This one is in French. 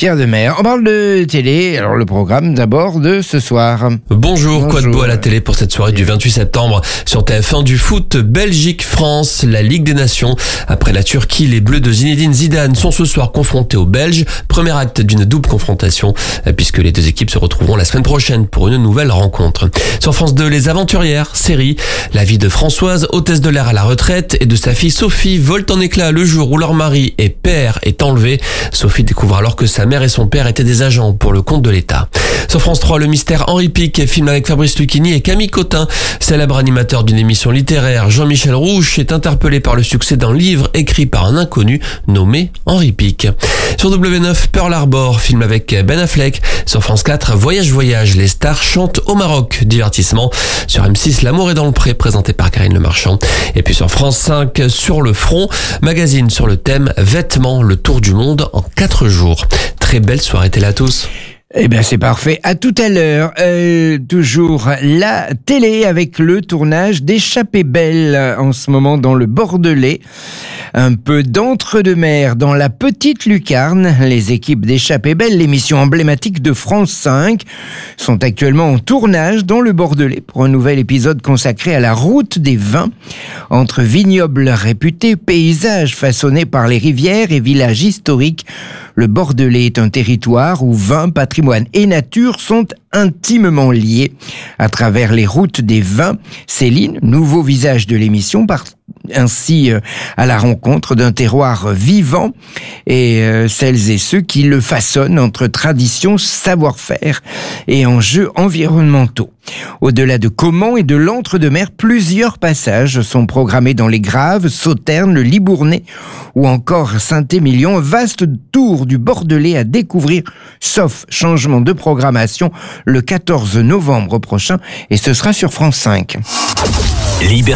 Pierre Demers. On parle de télé, alors le programme d'abord de ce soir. Bonjour, quoi de beau à la télé pour cette soirée du 28 septembre sur TF1 du foot, Belgique-France, la Ligue des Nations. Après la Turquie, les Bleus de Zinedine Zidane sont ce soir confrontés aux Belges. Premier acte d'une double confrontation puisque les deux équipes se retrouveront la semaine prochaine pour une nouvelle rencontre. Sur France 2, Les Aventurières, série. La vie de Françoise, hôtesse de l'air à la retraite, et de sa fille Sophie vole en éclats le jour où leur mari et père est enlevé. Sophie découvre alors que sa mère et son père étaient des agents pour le compte de l'État. Sur France 3, le mystère Henri Pic, film avec Fabrice Lucchini et Camille Cotin. Célèbre animateur d'une émission littéraire, Jean-Michel Rouche est interpellé par le succès d'un livre écrit par un inconnu nommé Henri Pic. Sur W9, Pearl Harbor, film avec Ben Affleck. Sur France 4, Voyage, les stars chantent au Maroc, divertissement. Sur M6, L'amour est dans le pré, présenté par Karine Le Marchand. Et puis sur France 5, Sur le front, magazine sur le thème Vêtements, le tour du monde en 4 jours. Très belle soirée télé à tous. Eh bien, c'est parfait. À tout à l'heure. Toujours la télé avec le tournage d'Échappée belle en ce moment dans le Bordelais. Un peu d'entre-deux-mer dans la Petite Lucarne. Les équipes d'Échappée belle, l'émission emblématique de France 5, sont actuellement en tournage dans le Bordelais pour un nouvel épisode consacré à la route des vins. Entre vignobles réputés, paysages façonnés par les rivières et villages historiques, le Bordelais est un territoire où vin, patrimoine et nature sont intimement liés. À travers les routes des vins, Céline, nouveau visage de l'émission, part ainsi à la rencontre d'un terroir vivant et celles et ceux qui le façonnent entre tradition, savoir-faire et enjeux environnementaux. Au-delà de Caumont et de l'Entre-deux-Mers, plusieurs passages sont programmés dans les Graves, Sauternes, le Libournais ou encore Saint-Émilion. Un vaste tour du Bordelais à découvrir, sauf changement de programmation, le 14 novembre prochain, et ce sera sur France 5.